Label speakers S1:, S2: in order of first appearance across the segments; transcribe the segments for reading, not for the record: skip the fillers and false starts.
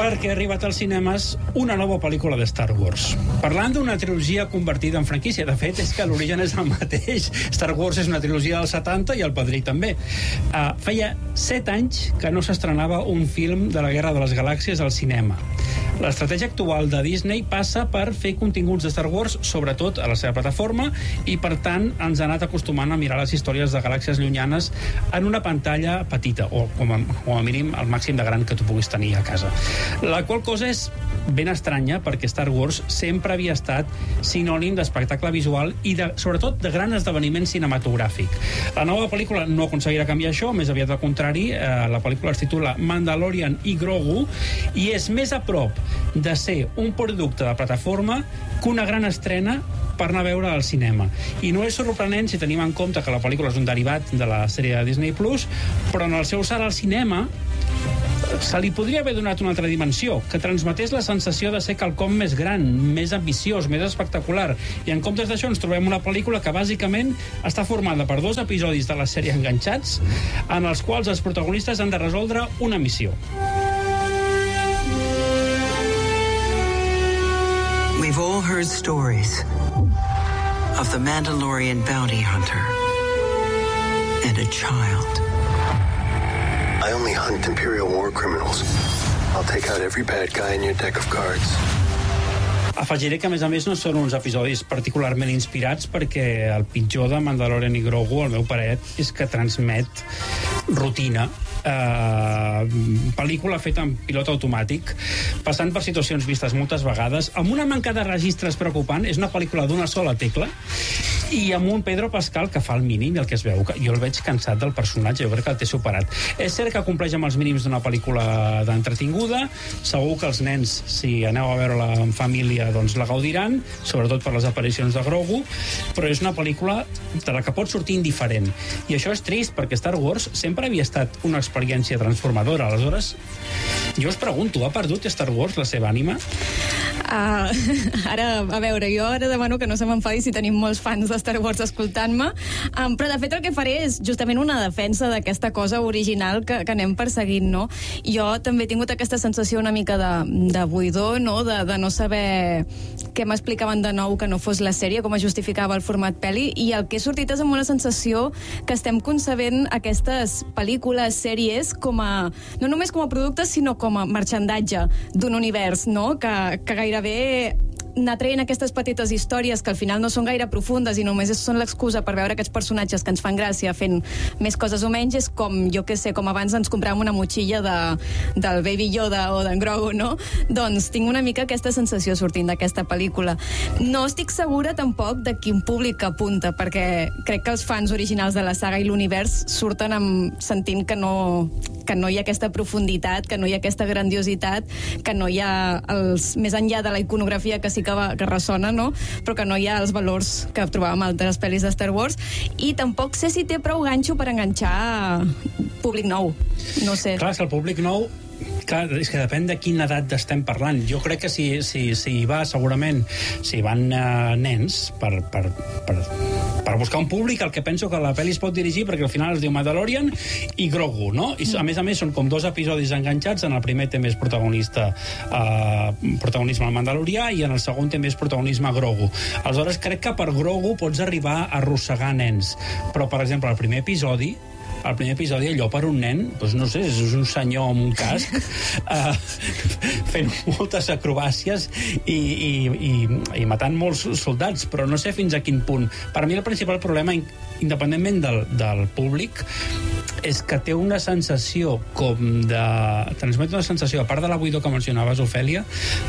S1: perquè ha arribat als cinemes una nova pel·lícula de Star Wars. Parlant d'una trilogia convertida en franquícia, de fet, és que l'origen és el mateix. Star Wars és una trilogia dels 70 i el Padrí també. Feia 7 anys que no s'estrenava un film de la Guerra de les Galàxies al cinema. L'estratègia actual de Disney passa per fer continguts de Star Wars, sobretot a la seva plataforma, i per tant ens ha anat acostumant a mirar les històries de galàxies llunyanes en una pantalla petita, o com a mínim el màxim de gran que tu puguis tenir a casa. La qual cosa és ben estranya, perquè Star Wars sempre havia estat sinònim d'espectacle visual i sobretot de gran esdeveniment cinematogràfic. La nova pel·lícula no aconseguirà canviar això, més aviat al contrari. La pel·lícula es titula Mandalorian i Grogu i és més a prop de ser un producte de plataforma que una gran estrena per anar a veure al cinema. I no és sorprenent si tenim en compte que la pel·lícula és un derivat de la sèrie de Disney+, però en el seu salt al cinema se li podria haver donat una altra dimensió, que transmetés la sensació de ser quelcom més gran, més ambiciós, més espectacular. I en comptes d'això ens trobem una pel·lícula que bàsicament està formada per 2 episodis de la sèrie enganxats, en els quals els protagonistes han de resoldre una missió.
S2: We've all heard stories of the Mandalorian bounty hunter and a child.
S3: I only hunt Imperial war criminals. I'll take out every bad guy in your deck of cards.
S1: Afegiré que, a més, no són uns episodis particularment inspirats, perquè el pitjor de Mandalorian i Grogu, al meu parer, és que transmet rutina. Pel·lícula feta en pilot automàtic, passant per situacions vistes moltes vegades, amb una manca de registres preocupant. És una pel·lícula d'una sola tecla i amb un Pedro Pascal que fa el mínim, i el que es veu, que jo el veig cansat del personatge, jo crec que el té superat. És cert que compleix amb els mínims d'una pel·lícula d'entretinguda, segur que els nens, si aneu a veure-la en família, doncs la gaudiran, sobretot per les aparicions de Grogu, però és una pel·lícula de la que pot sortir indiferent. I això és trist, perquè Star Wars sempre havia estat una experiència transformadora. Aleshores, jo us pregunto, ha perdut Star Wars la seva ànima?
S4: Ara, a veure, jo ara demano que no se m'enfadi si tenim molts fans de Star Wars escoltant-me, però de fet el que faré és justament una defensa d'aquesta cosa original que anem perseguint, no? Jo també he tingut aquesta sensació una mica de buidor, no? De no saber què m'explicaven de nou que no fos la sèrie, com es justificava el format pel·li, i el que he sortit és amb una sensació que estem concebent aquestes pel·lícules, sèries, no només com a productes, sinó com a marxandatge d'un univers, no? Que gairebé anar traient aquestes petites històries que al final no són gaire profundes i només són l'excusa per veure aquests personatges que ens fan gràcia fent més coses o menys. És com, jo què sé, com abans ens compràvem una motxilla del Baby Yoda o d'en Grogu, no? Doncs tinc una mica aquesta sensació sortint d'aquesta pel·lícula. No estic segura tampoc de quin públic apunta, perquè crec que els fans originals de la saga i l'univers surten sentint que no hi ha aquesta profunditat, que no hi ha aquesta grandiositat, que no hi ha més enllà de la iconografia que sí que ressona, no? Però que no hi ha els valors que trobàvem a altres pel·lis de Star Wars, i tampoc sé si té prou ganxo per enganxar públic nou. No sé.
S1: Clar, és que el públic nou, clar, és que depèn de quina edat estem parlant. Jo crec que si hi va, segurament, si hi van nens per buscar un públic, el que penso que la pel·li es pot dirigir, perquè al final es diu Mandalorian i Grogu, no? I a més són com 2 episodis enganxats. En el primer té més protagonisme el Mandalorià i en el segon té més protagonisme Grogu. Aleshores crec que per Grogu pots arribar a arrossegar nens, però per exemple el primer episodi, allò per un nen, doncs no sé, és un senyor amb un casc fent moltes acrobàcies i matant molts soldats, però no sé fins a quin punt. Per mi el principal problema, independentment del públic, és que té una sensació transmet una sensació, a part de la buidor que mencionaves, Ofèlia,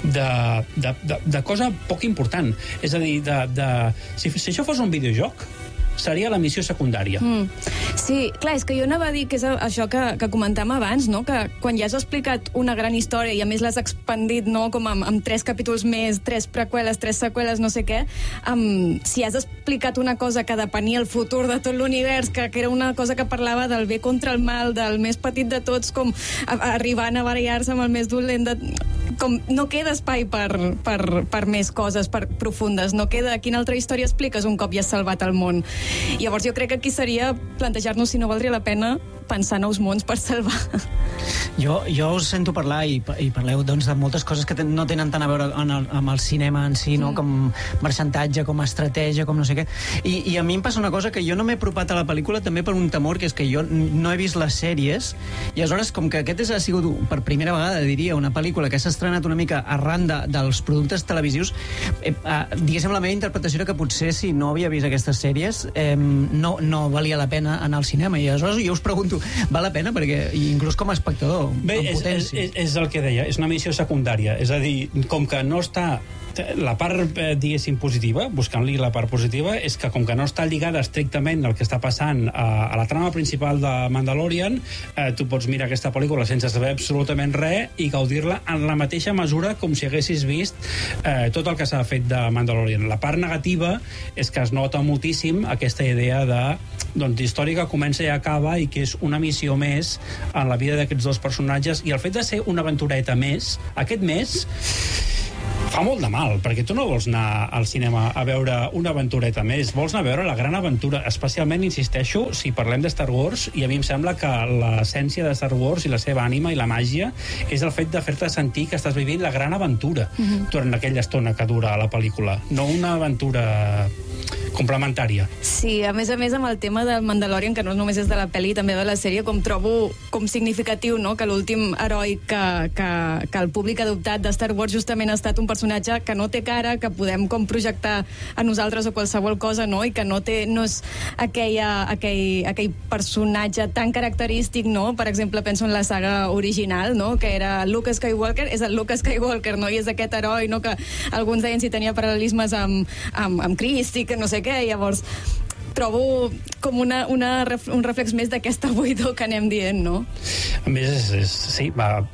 S1: de cosa poc important. És a dir, si això fos un videojoc, seria la missió secundària.
S4: Sí, clar, és que jo anava a dir que és això que comentàvem abans, no? Que quan ja has explicat una gran història i a més l'has expandit, no? Com amb 3 capítols més, 3 preqüeles, 3 seqüeles, no sé què, si has explicat una cosa que depenia el futur de tot l'univers, que era una cosa que parlava del bé contra el mal, del més petit de tots, com arribant a barallar-se amb el més dolent com no queda espai per més coses profundes, no queda quina altra història expliques un cop ja has salvat el món. Llavors jo crec que aquí seria plantejar-nos si no valdria la pena pensar nous mons per salvar.
S5: Jo us sento parlar i parleu doncs, de moltes coses que no tenen tant a veure amb el cinema en si, no? Com marxantatge, com estratègia, com no sé què. I a mi em passa una cosa, que jo no m'he apropat a la pel·lícula també per un temor, que és que jo no he vist les sèries, i aleshores, com que aquest ha sigut per primera vegada, diria, una pel·lícula que s'ha estrenat una mica arran dels productes televisius, diguéssim, la meva interpretació era que potser si no havia vist aquestes sèries no valia la pena anar al cinema, i aleshores jo us pregunto, val la pena? Perquè inclús com a espectador,
S1: bé, és el que deia, és una missió secundària, és a dir, com que no està la part, diguéssim, positiva, buscant-li la part positiva, és que com que no està lligada estrictament al que està passant a la trama principal de Mandalorian, tu pots mirar aquesta pel·lícula sense saber absolutament res i gaudir-la en la mateixa mesura com si haguessis vist tot el que s'ha fet de Mandalorian. La part negativa és que es nota moltíssim aquesta idea d'història que comença i acaba i que és una missió més en la vida d'aquests dos personatges, i el fet de ser una aventureta més, aquest mes fa molt de mal, perquè tu no vols anar al cinema a veure una aventureta més, vols anar a veure la gran aventura, especialment, insisteixo, si parlem de Star Wars, i a mi em sembla que l'essència de Star Wars i la seva ànima i la màgia és el fet de fer-te sentir que estàs vivint la gran aventura durant aquella estona que dura la pel·lícula, no una aventura complementària.
S4: Sí, a més amb el tema del Mandalorian, que no només és de la pel·li, també de la sèrie, com trobo com significatiu, no?, que l'últim heroi que el públic ha adoptat de Star Wars justament ha estat un personatge que no té cara, que podem com projectar a nosaltres o qualsevol cosa, no?, i que no és aquell personatge tan característic, no?, per exemple, penso en la saga original, no?, que era Luke Skywalker, és el Luke Skywalker, no?, i és aquest heroi, no?, que alguns deien si tenia paral·lelismes amb Crist i que no sé què, llavors trobo com un reflex més d'aquesta buidor que anem dient, no?
S1: A més, sí,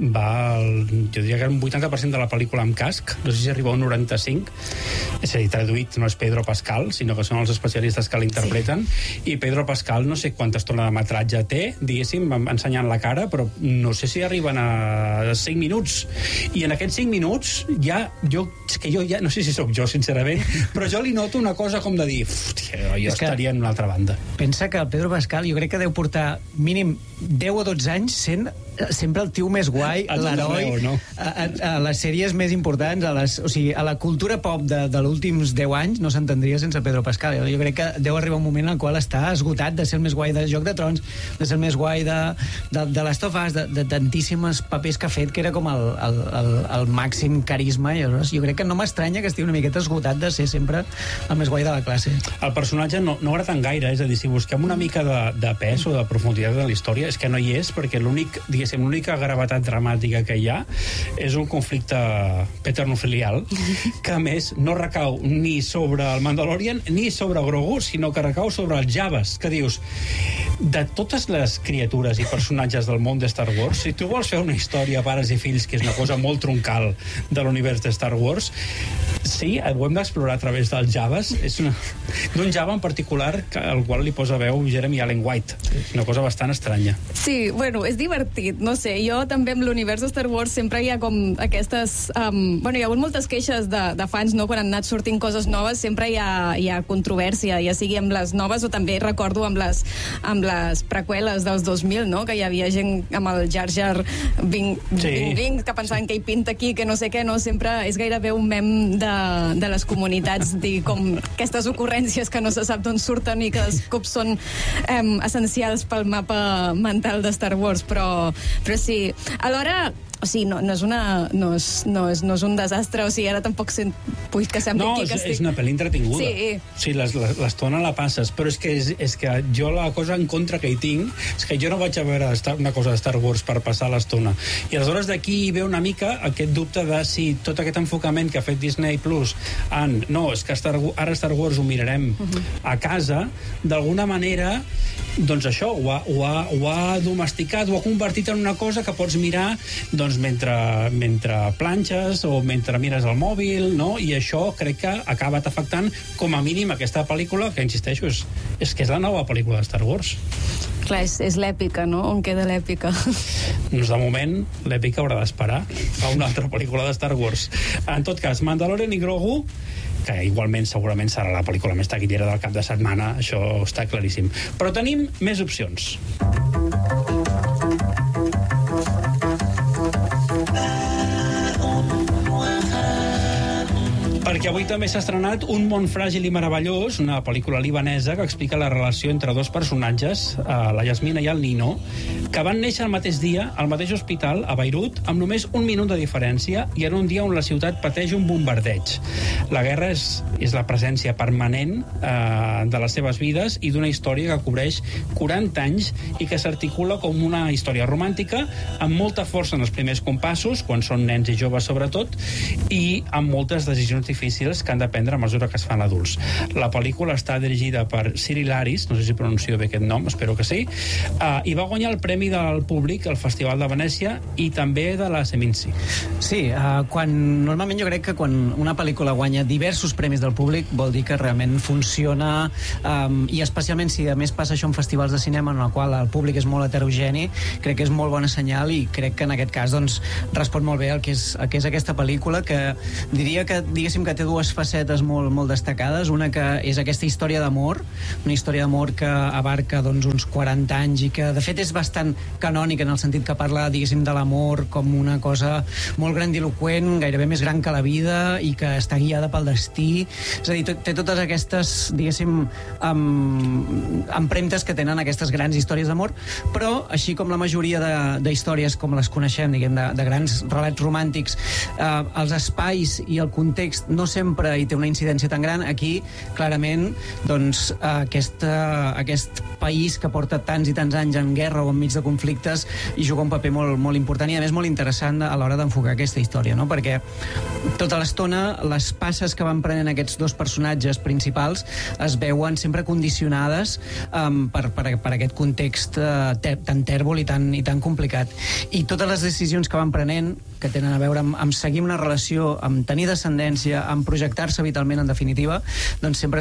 S1: jo diria que un 80% de la pel·lícula amb casc, no sé si arriba a un 95%, és a dir, traduït no és Pedro Pascal, sinó que són els especialistes que l'interpreten, i Pedro Pascal no sé quanta estona de metratge té, diguéssim, ensenyant la cara, però no sé si arriben a 5 minuts, i en aquests 5 minuts ja, jo no sé si sóc jo, sincerament, però jo li noto una cosa com de dir, jo estaria en una altra banda.
S5: Pensa que el Pedro Pascal jo crec que deu portar mínim 10 o 12 anys sent sempre el tio més guai, l'heroi, no? a les sèries més importants, a la cultura pop de l'últims 10 anys no s'entendria sense Pedro Pascal. Jo crec que deu arribar un moment en el qual està esgotat de ser el més guai de Joc de Trons, de ser el més guai de Last of Us, de tantíssimes papers que ha fet, que era com el màxim carisma, i llavors jo crec que no m'estranya que estigui una miqueta esgotat de ser sempre el més guai de la classe.
S1: El personatge no agrada tant gaire, és a dir, si busquem una mica de pes o de profunditat de la història, és que no hi és, perquè l'única gravetat dramàtica que hi ha és un conflicte paternofilial que, a més, no recau ni sobre el Mandalorian ni sobre Grogu, sinó que recau sobre els Jawas, que dius, de totes les criatures i personatges del món de Star Wars, si tu vols fer una història pares i fills, que és una cosa molt troncal de l'univers de Star Wars, sí, ho hem d'explorar a través dels Jawas, d'un Java en particular al qual li posa veu Jeremy Allen White, una cosa bastant estranya.
S4: Sí, bueno, és divertit, no sé, jo també amb l'univers de Star Wars sempre hi ha com aquestes... hi ha hagut moltes queixes de fans, no?, quan han anat sortint coses noves, sempre hi ha controvèrsia, ja sigui amb les noves o també recordo amb les preqüeles dels 2000, no?, que hi havia gent amb el Jar Jar Binks que pensaven que hi pinta aquí, que no sé què, no? Sempre és gairebé un mem de les comunitats, dir com aquestes ocurrències que no se sap d'on surten i que els cops són essencials pel mapa mental de Star Wars, però sí. Alhora, o sigui, no és un desastre, o sigui, ara tampoc vull que sembli aquí que estic...
S1: No, és una pel·li entretinguda.
S4: Sí.
S1: Sí, l'estona la passes, però és que jo la cosa en contra que hi tinc és que jo no vaig a veure una cosa de Star Wars per passar l'estona. I aleshores d'aquí hi ve una mica aquest dubte de si tot aquest enfocament que ha fet Disney Plus és que ara Star Wars ho mirarem a casa, d'alguna manera doncs això, ho ha domesticat, ho ha convertit en una cosa que pots mirar mentre planxes o mentre mires el mòbil, no? I això crec que ha acabat afectant com a mínim aquesta pel·lícula, que insisteixo, és que és la nova pel·lícula de Star Wars.
S4: Clar, és l'èpica, no? On queda l'èpica?
S1: Doncs de moment l'èpica haurà d'esperar a una altra pel·lícula de Star Wars. En tot cas, Mandalorian i Grogu, que igualment segurament serà la pel·lícula més taquillera del cap de setmana, això està claríssim. Però tenim més opcions. Perquè avui també s'ha estrenat Un món fràgil i meravellós, una pel·lícula libanesa que explica la relació entre dos personatges, la Yasmina i el Nino, que van néixer el mateix dia, al mateix hospital, a Beirut, amb només un minut de diferència, i en un dia on la ciutat pateix un bombardeig. La guerra és la presència permanent de les seves vides i d'una història que cobreix 40 anys i que s'articula com una història romàntica, amb molta força en els primers compassos, quan són nens i joves sobretot, i amb moltes decisions difícils que han de prendre a mesura que es fan adults. La pel·lícula està dirigida per Cyril Aris, no sé si pronuncio bé aquest nom, espero que sí, i va guanyar el Premi del Públic al Festival de Venècia i també de la Seminci.
S5: Sí, normalment jo crec que quan una pel·lícula guanya diversos premis del públic vol dir que realment funciona, i especialment si a més passa això en festivals de cinema en el qual el públic és molt heterogeni, crec que és molt bona senyal i crec que en aquest cas doncs, respon molt bé al que és aquesta pel·lícula, que diria que diguéssim que té dues facetes molt destacades. Una que és aquesta història d'amor, una història d'amor que abarca doncs, uns 40 anys i que de fet és bastant canònica en el sentit que parla, diguéssim, de l'amor com una cosa molt grandiloquent, gairebé més gran que la vida i que està guiada pel destí. És a dir, té totes aquestes, diguéssim, empremtes que tenen aquestes grans històries d'amor, però així com la majoria d'històries com les coneixem, diguem, de grans relats romàntics, els espais i el context no sempre hi té una incidència tan gran. Aquí, clarament, doncs, aquest país que porta tants i tants anys en guerra o enmig de conflictes i juga un paper molt important i, a més, molt interessant a l'hora d'enfocar aquesta història, no? Perquè tota l'estona les passes que van prenent aquests dos personatges principals es veuen sempre condicionades per aquest context tan tèrbol i tan complicat. I totes les decisions que van prenent, que tenen a veure amb seguir una relació, amb tenir descendència, amb projectar-se vitalment, en definitiva, doncs sempre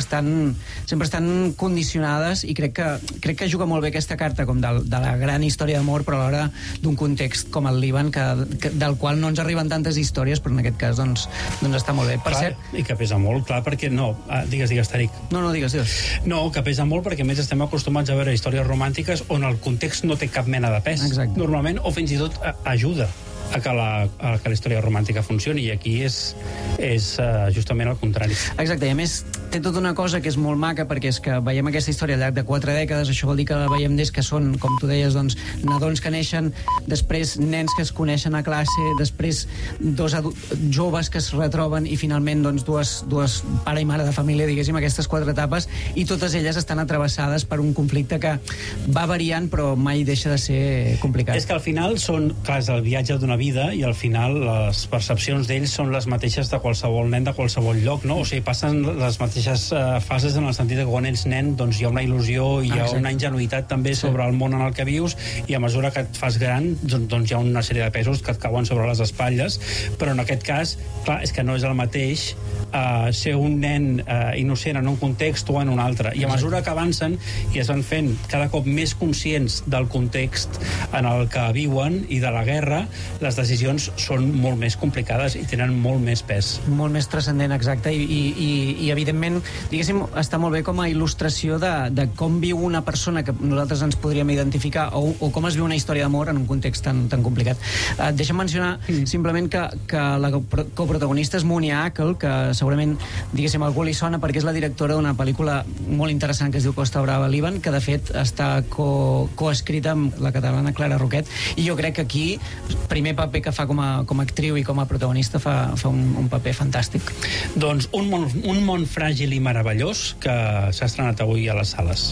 S5: estan condicionades, i crec que juga molt bé aquesta carta com de la gran història d'amor, però alhora d'un context com el Líban, del qual no ens arriben tantes històries, però en aquest cas doncs està molt bé. Per cert,
S1: i que pesa molt, clar, perquè no... Digues, Tariq.
S5: No, digues.
S1: No, que pesa molt perquè, a més, estem acostumats a veure històries romàntiques on el context no té cap mena de pes.
S5: Exacte.
S1: Normalment, o fins i tot ajuda a que la història romàntica funcioni, i aquí és justament el contrari.
S5: Exacte, i a més té tota una cosa que és molt maca, perquè és que veiem aquesta història al llarg de 4 dècades, això vol dir que la veiem des que són, com tu deies, doncs, nadons que neixen, després nens que es coneixen a classe, després dos joves que es retroben i finalment doncs, dues pare i mare de família, diguéssim, aquestes 4 etapes, i totes elles estan atravessades per un conflicte que va variant però mai deixa de ser complicat.
S1: És que al final són, clar, és el viatge d'una vida, i al final les percepcions d'ells són les mateixes de qualsevol nen de qualsevol lloc, no? O sigui, passen les mateixes fases en el sentit que quan ets nen doncs hi ha una il·lusió, hi ha una ingenuïtat també sobre el món en el que vius, i a mesura que et fas gran doncs hi ha una sèrie de pesos que et cauen sobre les espatlles, però en aquest cas, clar, és que no és el mateix ser un nen innocent en un context o en un altre, i a mesura que avancen i es van fent cada cop més conscients del context en el que viuen i de la guerra, les decisions són molt més complicades i tenen molt més pes.
S5: Molt més transcendent, exacte, i evidentment, diguéssim, està molt bé com a il·lustració de com viu una persona que nosaltres ens podríem identificar, o com es viu una història d'amor en un context tan complicat. Deixa'm mencionar simplement que la coprotagonista és Munia Akel, que segurament, diguéssim, algú li sona perquè és la directora d'una pel·lícula molt interessant que es diu Costa Brava, Líban, que de fet està coescrita amb la catalana Clara Roquet, i jo crec que aquí primer paper que fa com a actriu i com a protagonista fa un paper fantàstic.
S1: Doncs un món fràgil i meravellós que s'ha estrenat avui a les sales.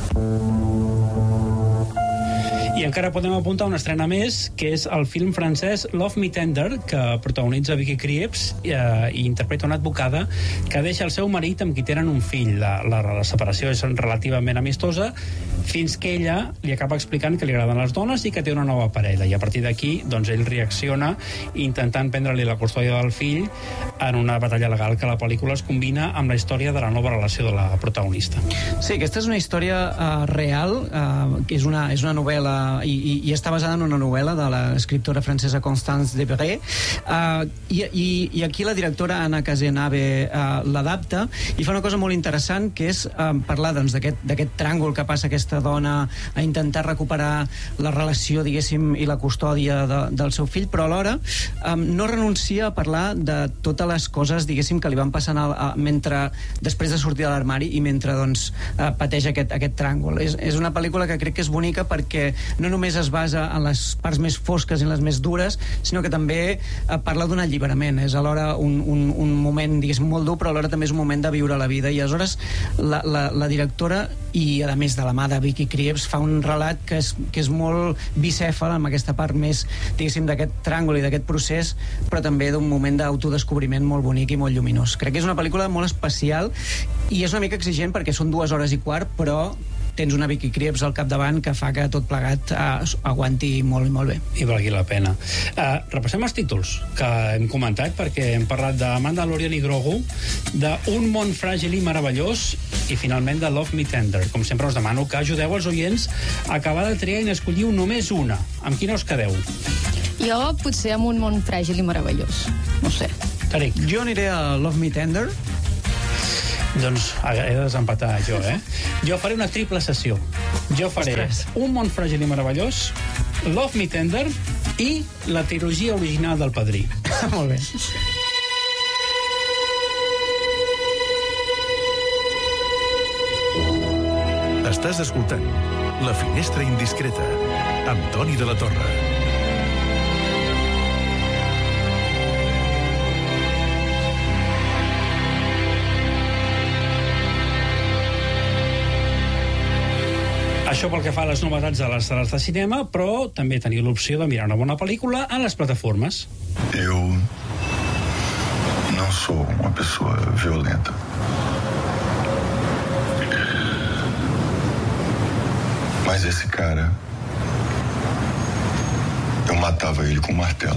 S1: I encara podem apuntar una estrena més, que és el film francès Love Me Tender, que protagonitza Vicky Krieps i interpreta una advocada que deixa el seu marit amb qui tenen un fill. La separació és relativament amistosa, fins que ella li acaba explicant que li agraden les dones i que té una nova parella. I a partir d'aquí, doncs, ell reacciona intentant prendre-li la custòdia del fill en una batalla legal que la pel·lícula es combina amb la història de la nova relació de la protagonista.
S5: Sí, aquesta és una història real, que és una novel·la i està basada en una novel·la de l'escriptora francesa Constance Debré, i aquí la directora Anna Cazenave l'adapta i fa una cosa molt interessant, que és parlar doncs, d'aquest tràngol que passa aquesta dona a intentar recuperar la relació, diguéssim, i la custòdia del seu fill, però alhora no renuncia a parlar de totes les coses, diguéssim, que li van passant després de sortir de l'armari i mentre doncs, pateix aquest tràngol. És una pel·lícula que crec que és bonica perquè no només es basa en les parts més fosques i en les més dures, sinó que també parla d'un alliberament. És alhora un moment, diguéssim, molt dur, però alhora també és un moment de viure la vida. I aleshores la directora, i a més de la mà de Vicky Krieps, fa un relat que és molt bicèfal, amb aquesta part més, diguéssim, d'aquest tràngol i d'aquest procés, però també d'un moment d'autodescobriment molt bonic i molt lluminós. Crec que és una pel·lícula molt especial i és una mica exigent perquè són 2 hores i quart, però tens una Vicky Krieps al capdavant que fa que tot plegat aguanti molt i molt bé.
S1: I valgui la pena. Repassem els títols que hem comentat, perquè hem parlat de Mandalorian i Grogu, d'Un món fràgil i meravellós, i finalment de Love Me Tender. Com sempre us demano que ajudeu els oients a acabar de triar i n'escolliu només una. Amb quina us quedeu?
S4: Jo potser amb Un món fràgil i meravellós. No sé.
S1: Tariq.
S5: Jo aniré a Love Me Tender.
S1: Doncs he de desempatar jo, Jo faré una triple sessió. Jo faré Un món fràgil i meravellós, Love Me Tender i la trilogia original del Padrí.
S5: Molt bé.
S6: Estàs escoltant La Finestra Indiscreta amb Toni de la Torre.
S1: Això pel que fa a les novetats de les sales de cinema, però també teniu l'opció de mirar una bona pel·lícula a les plataformes.
S7: Eu não sou uma pessoa violenta. Mas esse cara, eu matava ele com um martelo.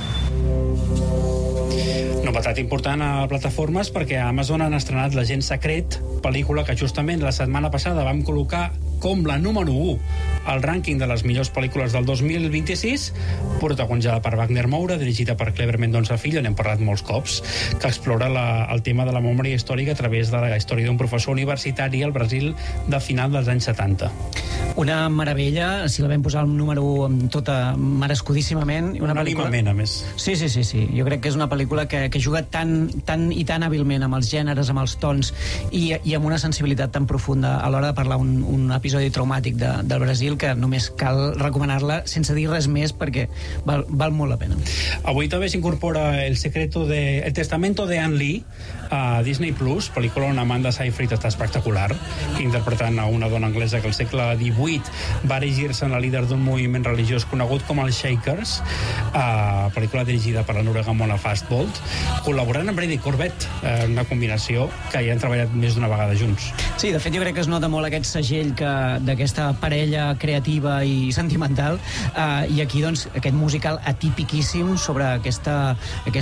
S1: Novetat important a plataformes perquè a Amazon han estrenat L'agent secret, pel·lícula que justament la setmana passada vam col·locar com la número 1 al rànquing de les millors pel·lícules del 2026, protagonitzada per Wagner Moura, dirigida per Clever Mendonça Filho, n'hem parlat molts cops, que explora el tema de la memòria històrica a través de la història d'un professor universitari al Brasil de final dels anys 70.
S5: Una meravella, si la vam posar al número 1 amb tota merescudíssimament.
S1: Unànimament, a més.
S5: Sí. Jo crec que és una pel·lícula que juga tan hàbilment amb els gèneres, amb els tons i amb una sensibilitat tan profunda a l'hora de parlar un episodi traumàtic del Brasil, que només cal recomanar-la sense dir res més perquè val molt la pena.
S1: Avui també s'incorpora El testamento de Anne Lee a Disney Plus, pel·lícula on Amanda Seyfried està espectacular, interpretant a una dona anglesa que al segle XVIII va erigir-se en la líder d'un moviment religiós conegut com els Shakers, pel·lícula dirigida per la noruega Mona Fastbolt, col·laborant amb Brady Corbett, una combinació que ja han treballat més d'una vegada junts.
S5: Sí, de fet jo crec que es nota molt aquest segell d'aquesta parella creativa i sentimental, i aquí doncs aquest musical atipiquíssim sobre aquesta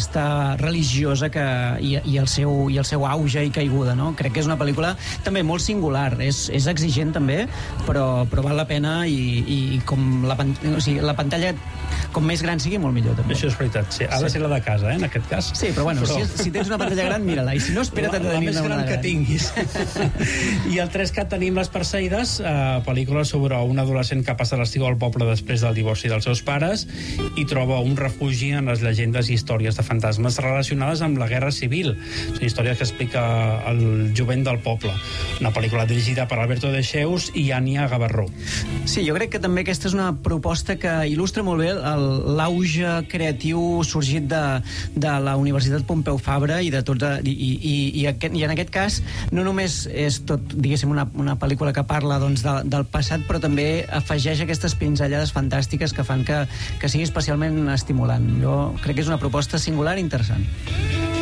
S5: religiosa i el seu auge i caiguda, no? Crec que és una pel·lícula també molt singular, és exigent també, però val la pena i com la pantalla com més gran sigui, molt millor també.
S1: Això és veritat, sí. Ha de ser la de casa, en aquest cas.
S5: Sí, però bueno, si tens una pantalla gran, mira-la, i si no, espera't a tenir
S1: la més gran que tinguis. I al 3CAT tenim Les Perseïdes, pel·lícula sobre un adolescent que passa l'estiu al poble després del divorci dels seus pares i troba un refugi en les llegendes i històries de fantasmes relacionades amb la Guerra Civil. És una història que explica el jovent del poble. Una pel·lícula dirigida per Alberto de Cheus i Anya Gavarró.
S5: Sí, jo crec que també aquesta és una proposta que il·lustra molt bé l'auge creatiu sorgit de la Universitat Pompeu Fabra i en aquest cas no només és tot, diguéssim, una pel·lícula que parla doncs, del passat, però també afegeix aquestes pinzellades fantàstiques que fan que sigui especialment estimulant. Jo crec que és una proposta singular i interessant.